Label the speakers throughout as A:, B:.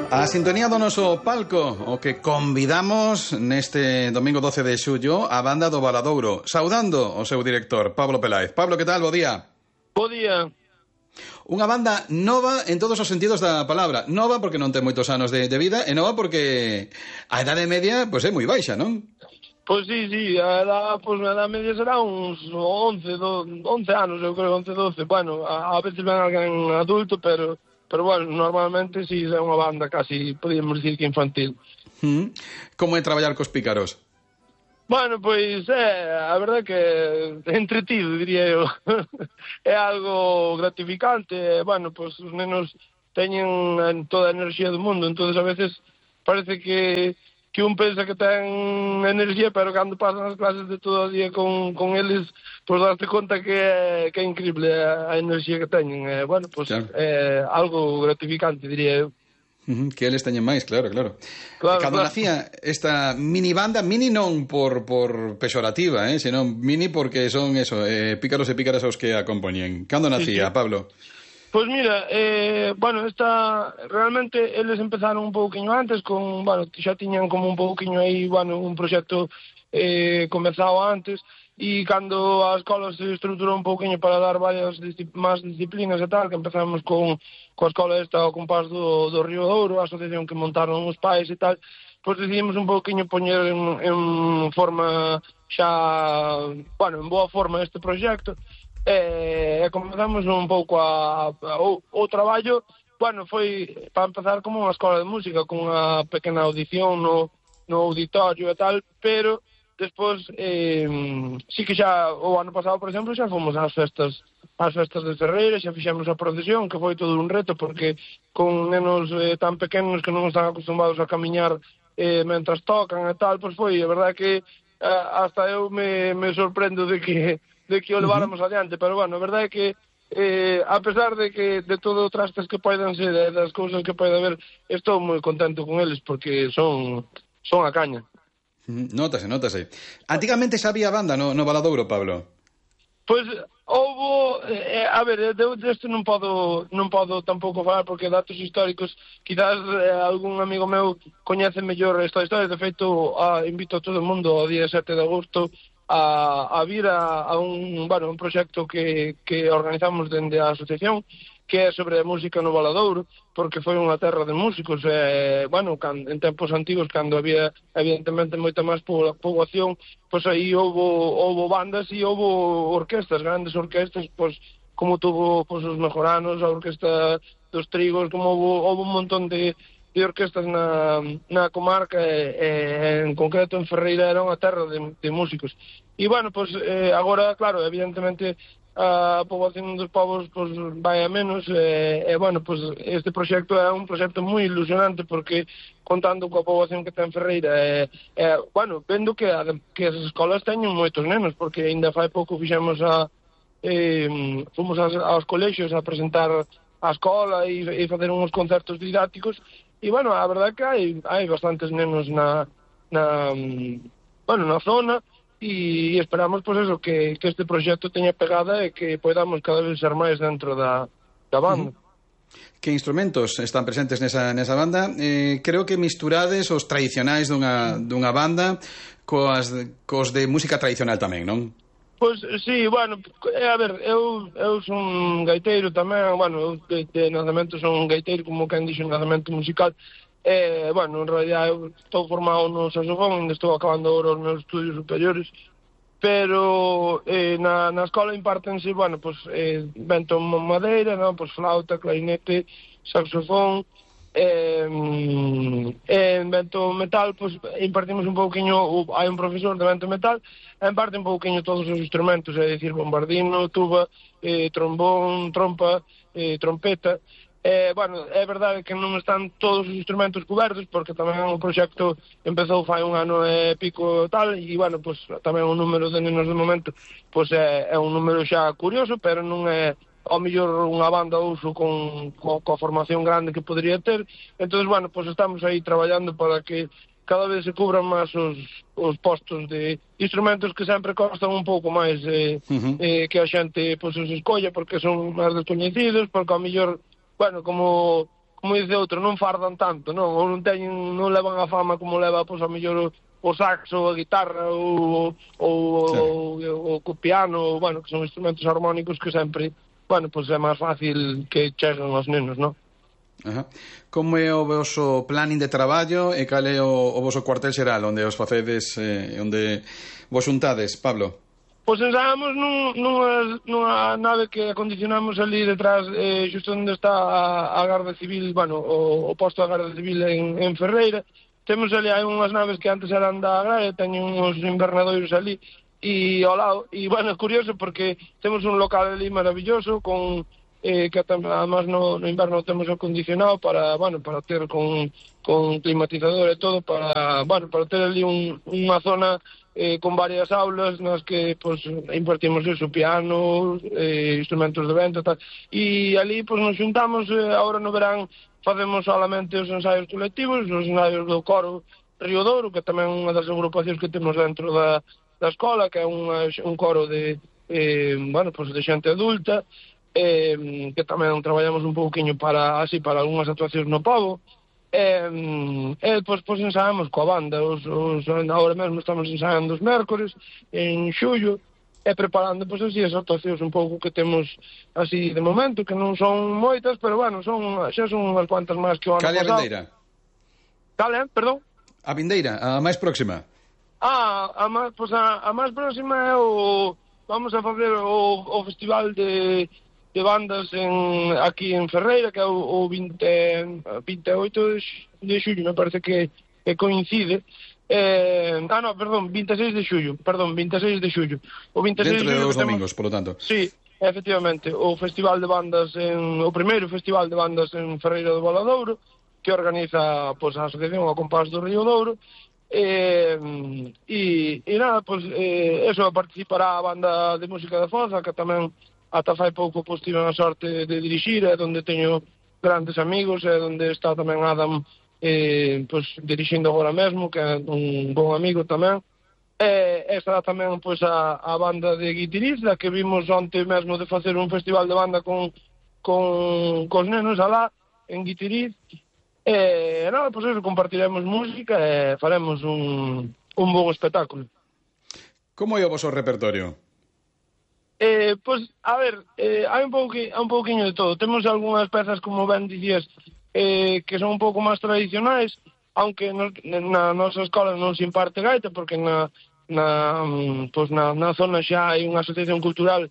A: A sintonía do noso palco, o que convidamos neste domingo 12 de xullo a banda do Valadouro, saudando o seu director, Pablo Peláez. Pablo, que tal? Bo día.
B: Bo día.
A: Unha banda nova en todos os sentidos da palabra. Nova porque non ten moitos anos de vida, e nova porque a idade media é moi baixa, non?
B: Pois sí, a edad media será uns 11 anos, eu creo, 11, 12. Bueno, a veces ven alguén adulto, pero bueno, normalmente sí é unha banda casi, podíamos dicir que infantil.
A: Como é traballar cos pícaros?
B: Bueno, pois a verdade que é entretido, diría eu. É algo gratificante. Bueno, pois os nenos teñen toda a enerxía do mundo, entonces a veces parece que un pensa que ten enerxía, pero cando pasan as clases de todo o día con eles, pois darte conta que é increíble a enerxía que teñen. Bueno, pois claro, é algo gratificante, diría eu.
A: Que eles teñen máis, claro. Cando nacía esta mini banda, mini non por pexorativa, senón mini porque son pícaros e pícaras os que a compoñen. Cando nacía, sí. Pablo?
B: Pois mira, bueno, realmente eles empezaron un pouquiño antes xa tiñan como un pouquiño aí, un proxecto comezado antes, e cando a escola se estruturou un pouquiño para dar varias máis disciplinas e tal, que empezamos coa escola esta ao compás do Río Douro, a asociación que montaron os pais e tal, pois decidimos un pouquiño poñer en forma xa, en boa forma este proxecto. E comenzamos un pouco o traballo, foi para empezar como unha escola de música, con unha pequena audición no auditorio e tal, pero despois sí que xa o ano pasado, por exemplo, xa fomos ás festas de Ferreira, xa fixemos a procesión, que foi todo un reto, porque con nenos tan pequenos que non están acostumbrados a camiñar mentras tocan e tal, pois foi, a verdade que hasta eu me sorprendo de que o leváramos adiante, pero a verdade é que a pesar de todo o trastes que poidan ser, das cousas que poida haber, estou moi contento con eles, porque son a caña.
A: Nótase. Antigamente xa había banda no Valadouro, Pablo?
B: Pois houbo, a ver, deste non podo tampouco falar, porque datos históricos, quizás algún amigo meu coñece mellor esta historia. De feito, invito a todo o mundo ao día 7 de agosto a vir a un proxecto que organizamos dende a asociación, que é sobre a música no Valadouro, porque foi unha terra de músicos. En tempos antigos, cando había evidentemente moita máis poboación, pois aí houbo bandas e houbo orquestas, grandes orquestas, pois como tuvo os Mejoranos, a orquesta dos Trigos, como houbo un montón de orquestas na comarca, en concreto en Ferreira era unha terra de músicos. E agora, claro, evidentemente a poboación dos povos vai a menos, este proxecto é un proxecto moi ilusionante, porque contando coa poboación que ten Ferreira, vendo que as escolas teñen moitos nenos, porque ainda fai pouco fomos aos colexios a presentar a escola e facer uns concertos didácticos, e a verdade que hai bastantes nenos na zona, e esperamos que este proxecto teña pegada e que podamos cada vez ser máis dentro da banda.
A: Que instrumentos están presentes nesa banda? Creo que misturades os tradicionais dunha banda cos de música tradicional tamén, non?
B: Pois sí, a ver, eu son gaiteiro tamén, eu de nacemento son gaiteiro, como quen dixo, nacemento musical. En realidad eu estou formado no saxofón, ainda estou acabando agora os meus estudios superiores, pero na escola impártense, vento madeira, flauta, clarinete, saxofón, en vento metal, impartimos un pouquiño, hai un profesor de vento metal, imparte un pouquiño todos os instrumentos, é dicir, bombardino, tuba, trombón, trompa, trompeta. É verdade que non están todos os instrumentos cobertos, porque tamén o proxecto empezou fai un ano e pico tal, e tamén o número de nenos de momento é un número xa curioso, pero non é ao mellor unha banda uso coa formación grande que podría ter. Entón, estamos aí traballando para que cada vez se cubran máis os postos de instrumentos que sempre costan un pouco máis que a xente os escolla, porque son máis descoñecidos, porque ao mellor como como dice outro, non fardan tanto, non? Ou non levan a fama como leva, pois, a mellor o saxo, a guitarra, o piano, bueno, que son instrumentos armónicos que sempre, bueno, pois é máis fácil que cheguen aos nenos, non?
A: Ajá. Como é o voso planning de traballo e cal é o voso cuartel xeral onde os facedes, onde vos xuntades, Pablo?
B: Pois ensaiamos nunha nave que acondicionamos ali detrás, xusto onde está a Garda Civil, bueno, o posto da Garda Civil en Ferreira. Temos ali, hai unhas naves que antes eran da Agraria, teñen uns invernadoiros ali e ao lado, e bueno, é curioso porque temos un local ali maravilloso con que además no inverno temos acondicionado para, bueno, para ter con climatizador e todo, para, bueno, para ter ali unha zona con varias aulas nas que pues, impartimos eso, piano, instrumentos de vento e tal. E ali pues, nos xuntamos, agora no verán facemos solamente os ensaios colectivos, os ensaios do coro Río Douro, que tamén é unha das agrupacións que temos dentro da escola, que é un coro de, bueno, pues, de xente adulta, que tamén traballamos un pouquiño para algunhas actuacións no pobo. Pois ensaiamos coa banda, agora mesmo estamos ensaiando os mércores en xullo e preparando pois así as actuacións un pouco que temos así de momento, que non son moitas, pero bueno, xa son unhas cuantas máis que o ano pasado.
A: Cal é a vindeira?
B: Cal é, perdón?
A: A vindeira, a máis próxima.
B: A máis próxima é vamos a facer o festival de bandas aquí en Ferreira, que é o 28 de xullo, me parece que coincide. 26 de xullo. O 26
A: dentro de
B: xullo
A: dos domingos, polo tanto.
B: Sí, efectivamente, o festival de bandas o primeiro festival de bandas en Ferreira do Valadouro, que organiza pois, a Asociación ao Compás do Río Douro. E nada, pois eso participará a banda de música de Foza, que tamén ata fai pouco pois tive a sorte de dirixir, onde teño grandes amigos, onde está tamén Adam pois dirixindo agora mesmo, que é un bon amigo tamén. Estará tamén pois a banda de Guitiriz, da que vimos onte mesmo de facer un festival de banda cos nenos alá en Guitiriz. Nada, pois eso, compartiremos música e faremos un bon espectáculo.
A: Como é o voso repertorio?
B: Pois, a ver, hai un pouquiño de todo. Temos algunhas pezas, como ben dicías, que son un pouco máis tradicionais, aunque na nosa escola non se imparte gaita, porque na zona xa hai unha asociación cultural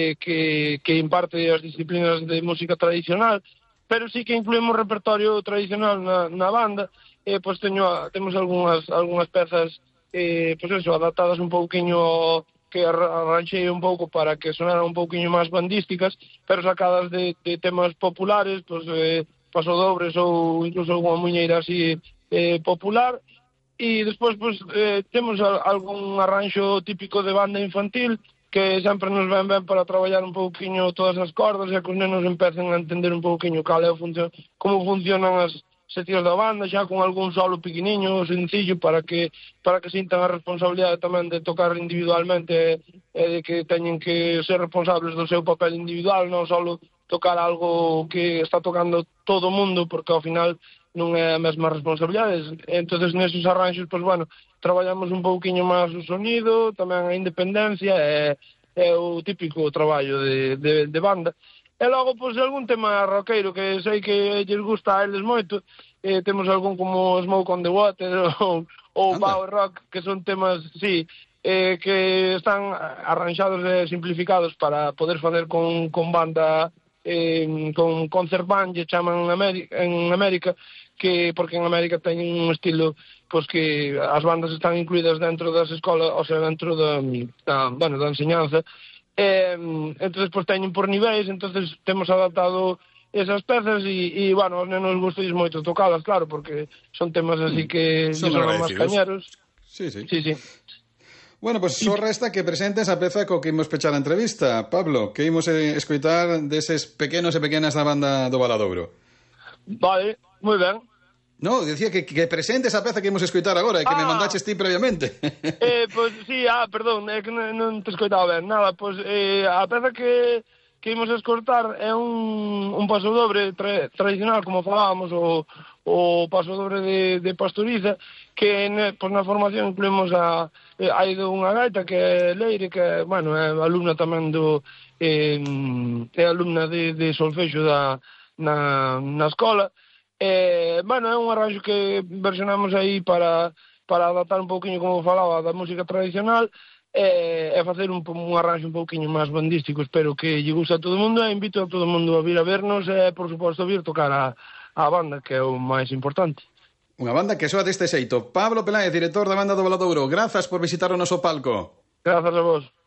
B: que imparte as disciplinas de música tradicional, pero sí que incluímos repertorio tradicional na banda. Pois temos algunhas pezas pois eso, adaptadas un pouquiño, que arranxei un pouco para que sonaran un pouquiño máis bandísticas, pero sacadas de temas populares, pois pasodobres ou incluso alguna muñeira así popular. E despois pois temos algún arranxo típico de banda infantil que sempre nos ven ben para traballar un pouquiño todas as cordas e que os nenos empecen a entender un pouquiño como funcionan as seccións da banda, xa con algún solo pequeniño, sencillo, para que sintan a responsabilidade tamén de tocar individualmente e de que teñen que ser responsables do seu papel individual, non só tocar algo que está tocando todo o mundo, porque ao final non é a mesma responsabilidade. Entonces neses arranxos, pois bueno, traballamos un pouquiño máis o sonido, tamén a independencia e o típico traballo de banda. E logo, pois, algún tema roqueiro que sei que lles gusta a eles moito. Temos algún como Smoke on the Water ou Power Rock, que son temas, sí, que están arranxados e simplificados para poder facer con banda, con concert band, lle chaman en América, porque en América teñen un estilo pois que as bandas están incluídas dentro das escolas, ou sea, dentro da enseñanza. Entonces pues teñen por niveis, entonces temos adaptado esas pezas e bueno, os nenos gustos moito tocalas, claro, porque son temas así que son máis cañeros.
A: Sí. Bueno, pues só resta que presentes a peza co que imos pechar a entrevista, Pablo, que imos escoitar deses pequenos e pequenas da banda do Valadouro.
B: Vale, moi ben.
A: No, decía que presentes a peza que imos escoitar agora e que me mandaches ti previamente.
B: Pois sí, perdón, é que non te escoitaba ben. Nada, pois a peza que que imos escoitar é un pasodobre tradicional, como falábamos, o pasodobre de Pastoriza, que na formación incluímos hai unha gaita que é Leire, que, bueno, é alumna tamén é alumna de solfexo na escola. Bueno, é un arranxo que versionamos aí para adaptar un pouquinho, como falaba, da música tradicional, e facer un arranxo un pouquinho máis bandístico. Espero que lle guste a todo o mundo, e invito a todo o mundo a vir a vernos e, por suposto, a vir tocar a banda, que é o máis importante.
A: Unha banda que soa deste xeito. Pablo Peláez, director da banda do Valadouro, grazas por visitar o noso palco.
B: Grazas a vos.